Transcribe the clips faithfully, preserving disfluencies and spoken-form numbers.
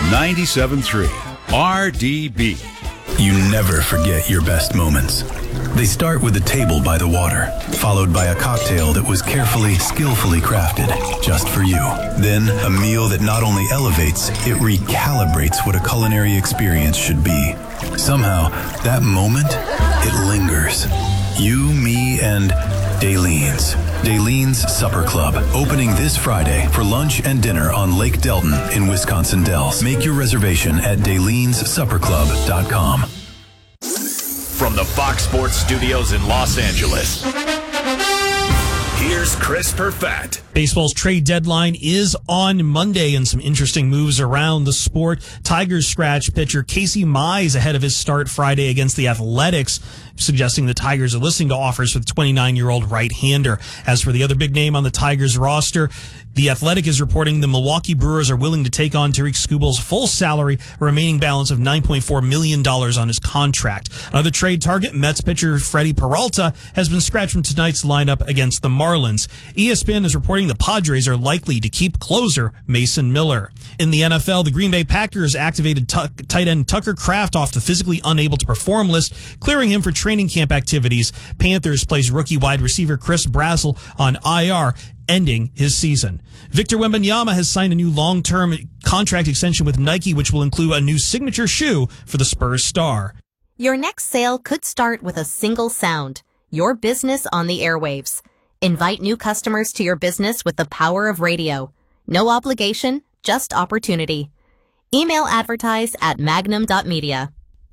ninety-seven point three R D B. You never forget your best moments. They start with a table by the water, followed by a cocktail that was carefully, skillfully crafted just for you. Then a meal that not only elevates, it recalibrates what a culinary experience should be. Somehow, that moment, it lingers. You, me, and Daylene's. Daylene's Supper Club, opening this Friday for lunch and dinner on Lake Delton in Wisconsin Dells. Make your reservation at daylens supper club dot com. From the Fox Sports Studios in Los Angeles, here's Chris Perfett. Baseball's trade deadline is on Monday, and some interesting moves around the sport. Tigers scratch pitcher Casey Mize ahead of his start Friday against the Athletics, suggesting the Tigers are listening to offers for the twenty-nine-year-old right-hander. As for the other big name on the Tigers roster, The Athletic is reporting the Milwaukee Brewers are willing to take on Tariq Skubal's full salary, a remaining balance of nine point four million dollars on his contract. Another trade target, Mets pitcher Freddie Peralta, has been scratched from tonight's lineup against the Marlins. E S P N is reporting the Padres are likely to keep closer Mason Miller. In the N F L, the Green Bay Packers activated t- tight end Tucker Kraft off the physically unable to perform list, clearing him for training camp activities. Panthers placed rookie wide receiver Chris Brassel on I R, ending his season. Victor Wembanyama has signed a new long-term contract extension with Nike, which will include a new signature shoe for the Spurs star. Your next sale could start with a single sound, your business on the airwaves. Invite new customers to your business with the power of radio. No obligation, just opportunity. Email advertise at magnum dot media.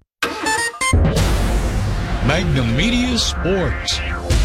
Magnum Media Sports.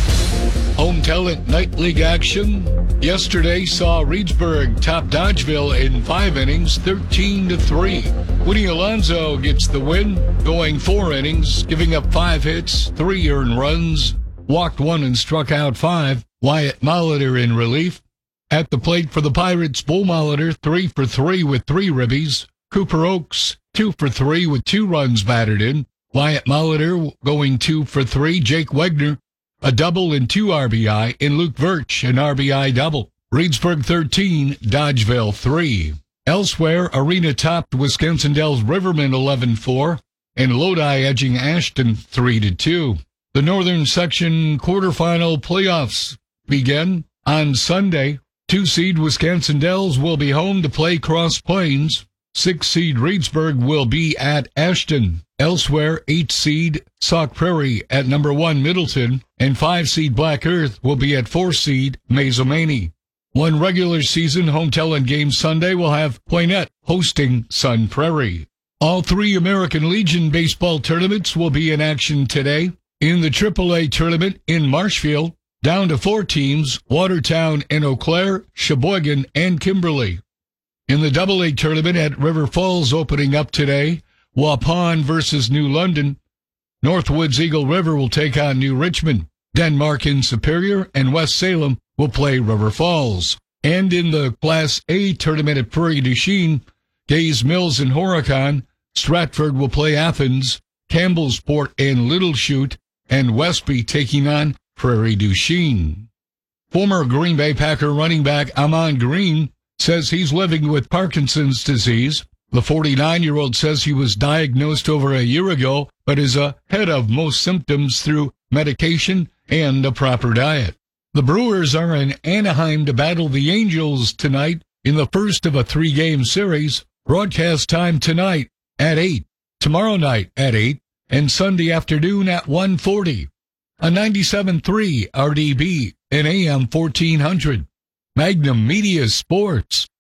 Home Talent Night League action yesterday saw Reedsburg top Dodgeville in five innings, thirteen to three. Woody Alonso gets the win, going four innings, giving up five hits, three earned runs, walked one and struck out five. Wyatt Molitor in relief. At the plate for the Pirates, Bull Molitor three for three with three ribbies. Cooper Oakes two for three with two runs batted in. Wyatt Molitor going two for three. Jake Wegner a double and two R B I, and Luke Virch an R B I double. Reedsburg thirteen, Dodgeville three. Elsewhere, Arena topped Wisconsin Dells Riverman eleven four, and Lodi edging Ashton three to two. The Northern Section quarterfinal playoffs begin on Sunday. Two-seed Wisconsin Dells will be home to play Cross Plains. Six-seed Reedsburg will be at Ashton. Elsewhere, eight-seed Sauk Prairie at number one Middleton, and five-seed Black Earth will be at four-seed Mazomanie. One regular season home talent game Sunday will have Poinet hosting Sun Prairie. All three American Legion baseball tournaments will be in action today. In the triple A tournament in Marshfield, down to four teams, Watertown and Eau Claire, Sheboygan, and Kimberly. In the double A tournament at River Falls opening up today, Waupun versus New London. Northwoods Eagle River will take on New Richmond. Denmark and Superior and West Salem will play River Falls. And in the Class A tournament at Prairie du Chien, Gaze Mills and Horicon, Stratford will play Athens, Campbellsport and Little Chute, and Westby taking on Prairie du Chien. Former Green Bay Packer running back Amon Green says he's living with Parkinson's disease. The forty-nine-year-old says he was diagnosed over a year ago, but is ahead of most symptoms through medication and a proper diet. The Brewers are in Anaheim to battle the Angels tonight in the first of a three-game series. Broadcast time tonight at eight, tomorrow night at eight, and Sunday afternoon at one forty. On ninety-seven point three R D B and A M fourteen hundred. Magnum Media Sports.